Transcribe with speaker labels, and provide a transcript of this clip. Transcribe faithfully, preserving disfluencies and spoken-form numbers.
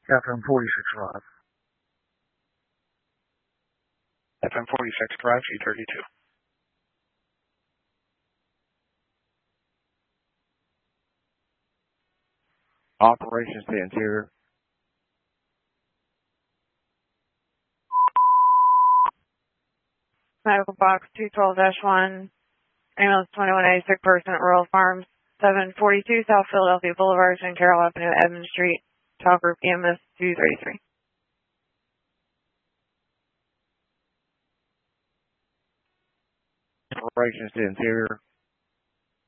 Speaker 1: F M forty-six Drive.
Speaker 2: F M forty-six Drive, G thirty-two.
Speaker 3: Operations to interior.
Speaker 4: Medical box two twelve dash one, ambulance twenty-one A, sick person at Rural Farms, seven forty-two South Philadelphia Boulevard, Saint Carroll Avenue, Edmond Street, Talk Group E M S two thirty-three.
Speaker 3: Operations to interior.